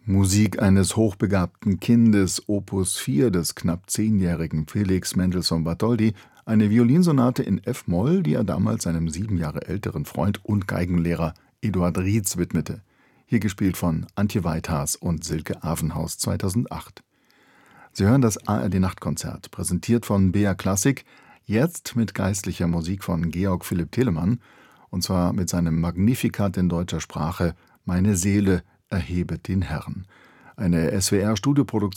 Musik eines hochbegabten Kindes, Opus 4 des knapp 10-jährigen Felix Mendelssohn Bartholdy, eine Violinsonate in F-Moll, die er damals seinem 7 Jahre älteren Freund und Geigenlehrer Eduard Rietz widmete. Hier gespielt von Antje Weithaas und Silke Avenhaus 2008. Sie hören das ARD-Nachtkonzert, präsentiert von BR Classic, jetzt mit geistlicher Musik von Georg Philipp Telemann, und zwar mit seinem Magnificat in deutscher Sprache »Meine Seele erhebet den Herrn«. Eine SWR-Studioproduktion